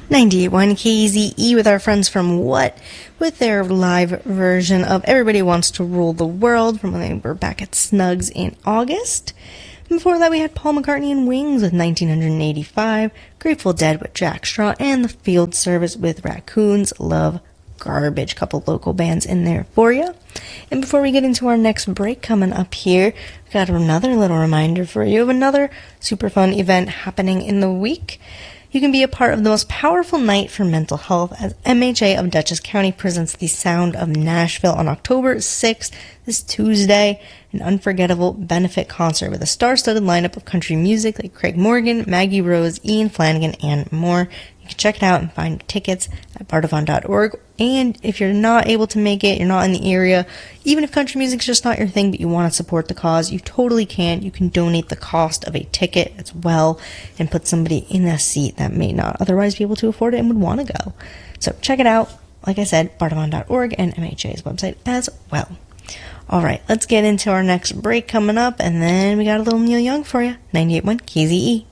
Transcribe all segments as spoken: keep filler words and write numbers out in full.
ninety-eight point one K Z E with our friends from What, with their live version of Everybody Wants to Rule the World from when they were back at Snugs in August. Before that, we had Paul McCartney and Wings with nineteen eighty-five, Grateful Dead with Jack Straw, and The Field Service with Raccoons Love Garbage. Couple local bands in there for you. And before we get into our next break coming up here, we got another little reminder for you of another super fun event happening in the week. You can be a part of the most powerful night for mental health as M H A of Dutchess County presents the Sound of Nashville on October sixth, this Tuesday, an unforgettable benefit concert with a star-studded lineup of country music like Craig Morgan, Maggie Rose, Ian Flanagan, and more. You can check it out and find tickets at bardavon dot org. And if you're not able to make it, you're not in the area, even if country music's just not your thing, but you want to support the cause, you totally can. You can donate the cost of a ticket as well and put somebody in a seat that may not otherwise be able to afford it and would want to go. So check it out. Like I said, bardavon dot org and M H A's website as well. All right, let's get into our next break coming up, and then we got a little Neil Young for you. ninety-eight point one K Z E.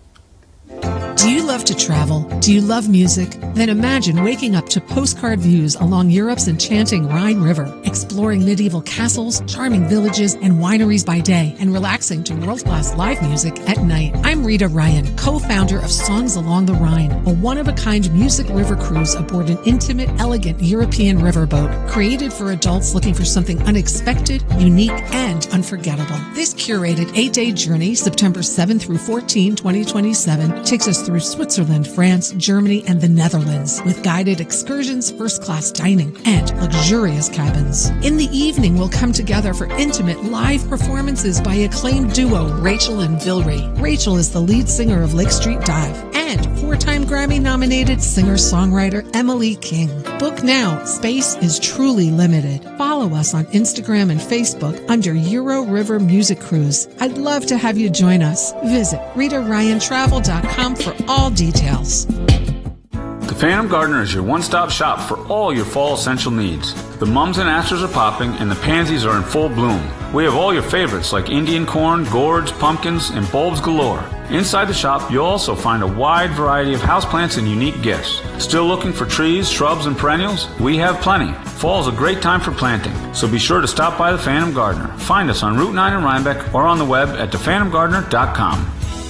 Do you love to travel? Do you love music? Then imagine waking up to postcard views along Europe's enchanting Rhine River, exploring medieval castles, charming villages, and wineries by day, and relaxing to world-class live music at night. I'm Rita Ryan, co-founder of Songs Along the Rhine, a one-of-a-kind music river cruise aboard an intimate, elegant European riverboat, created for adults looking for something unexpected, unique, and unforgettable. This curated eight-day journey, September seventh through fourteenth, twenty twenty-seven, takes us through Switzerland, France, Germany, and the Netherlands, with guided excursions, first-class dining, and luxurious cabins. In the evening, we'll come together for intimate live performances by acclaimed duo Rachel and Vilry. Rachel is the lead singer of Lake Street Dive, and four-time Grammy-nominated singer-songwriter Emily King. Book now. Space is truly limited. Follow us on Instagram and Facebook under Euro River Music Cruise. I'd love to have you join us. Visit rita ryan travel dot com for all details. The Phantom Gardener is your one-stop shop for all your fall essential needs. The mums and asters are popping and the pansies are in full bloom. We have all your favorites like Indian corn, gourds, pumpkins, and bulbs galore. Inside the shop, you'll also find a wide variety of houseplants and unique gifts. Still looking for trees, shrubs, and perennials? We have plenty. Fall's a great time for planting, so be sure to stop by the Phantom Gardener. Find us on Route nine in Rhinebeck or on the web at the phantom gardener dot com.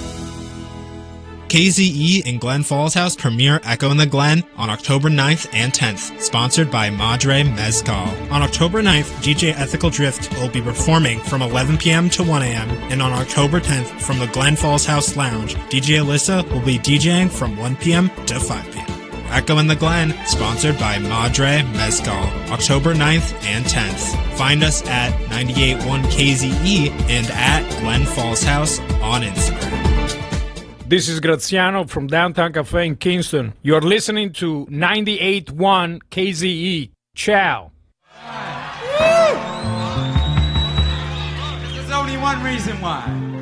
K Z E and Glen Falls House premiere Echo in the Glen on October ninth and tenth, sponsored by Madre Mezcal. On October ninth, D J Ethical Drift will be performing from eleven p.m. to one a.m., and on October tenth, from the Glen Falls House Lounge, D J Alyssa will be DJing from one p.m. to five p.m. Echo in the Glen, sponsored by Madre Mezcal, October ninth and tenth. Find us at ninety-eight point one K Z E and at Glen Falls House on Instagram. This is Graziano from Downtown Cafe in Kingston. You're listening to ninety-eight point one K Z E. Ciao. There's only one reason why.